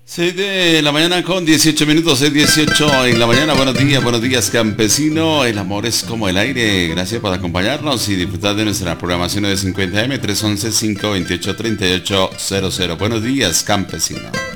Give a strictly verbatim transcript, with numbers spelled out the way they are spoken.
seis de la mañana con dieciocho minutos, seis dieciocho en la mañana. Buenos días, buenos días campesino. El amor es como el aire. Gracias por acompañarnos y disfrutar de nuestra programación de cincuenta eme tres once, cinco veintiocho, treinta y ocho cero cero. Buenos días campesino.